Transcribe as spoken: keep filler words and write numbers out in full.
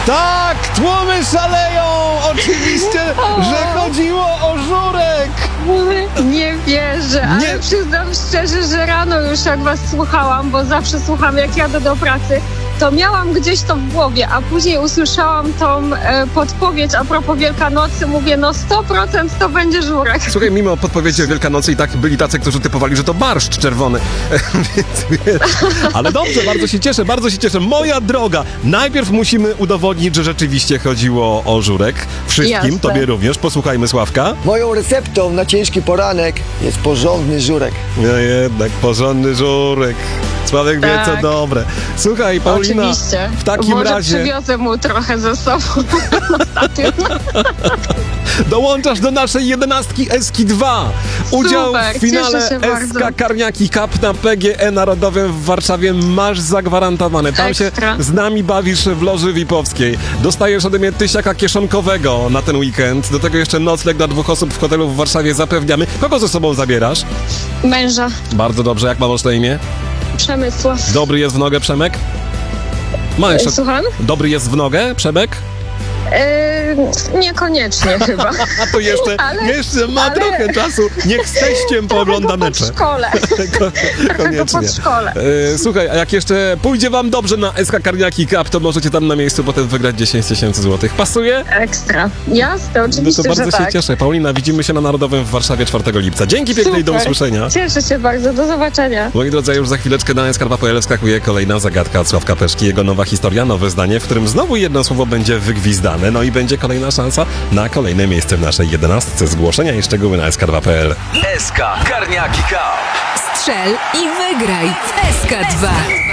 Tak, tłumy szaleją! Oczywiście, że chodziło o żurek! Nie wierzę, ale Nie. przyznam szczerze, że rano już jak was słuchałam, bo zawsze słucham jak jadę do pracy, to miałam gdzieś to w głowie, a później usłyszałam tą e, podpowiedź a propos Wielkanocy, mówię, no sto procent to będzie żurek. Słuchaj, mimo podpowiedzi o Wielkanocy i tak byli tacy, którzy typowali, że to barszcz czerwony. Więc wiesz, ale dobrze, bardzo się cieszę, bardzo się cieszę. Moja droga, najpierw musimy udowodnić, że rzeczywiście chodziło o żurek. Wszystkim, Jasne. tobie również. Posłuchajmy Sławka. Moją receptą na ciężki poranek jest porządny żurek. No jednak, porządny żurek. Sławek wie, co Tak. dobre. Słuchaj, Paulina, Oczywiście. w takim Może razie przywiozę mu trochę ze sobą ostatnio. dołączasz do naszej jedenastki Eski dwa. Udział Super, w finale cieszę się S K bardzo. Karniaki Cup na P G E Narodowym w Warszawie masz zagwarantowane. Tam Ekstra. się z nami bawisz w loży vipowskiej. Dostajesz ode mnie tysiaka kieszonkowego na ten weekend. Do tego jeszcze nocleg dla dwóch osób w hotelu w Warszawie zapewniamy. Kogo ze sobą zabierasz? Męża, Bardzo dobrze, jak mam na imię? Przemysław. Dobry jest w nogę, Przemek? Ma jeszcze... Słucham? Dobry jest w nogę, Przemek? Yy, niekoniecznie chyba. A to jeszcze, Ale- jeszcze ma ale- trochę czasu. Niech z teściem poogląda Trochę go mecze. pod szkole. Ko- Trochę go pod szkole. E, słuchaj, a jak jeszcze pójdzie wam dobrze na S K Karniaki Cup, to możecie tam na miejscu potem wygrać dziesięć tysięcy złotych. Pasuje? Ekstra. Jasne, No oczywiście, to bardzo że się tak. cieszę. Paulina, widzimy się na Narodowym w Warszawie czwartego lipca. Dzięki pięknej, do Super. usłyszenia. Cieszę się bardzo, do zobaczenia. Moi drodzy, już za chwileczkę na skarpa kropka p l wskakuje kolejna zagadka od Sławka Peszki. Jego nowa historia, nowe zdanie, w którym znowu jedno słowo będzie wygwizdane. No i będzie kolejna szansa na kolejne miejsce w naszej jedenastce. Zgłoszenia i szczegóły na skarpa kropka p l. S K Karniaki Cup. Strzel i wygraj w S K dwa.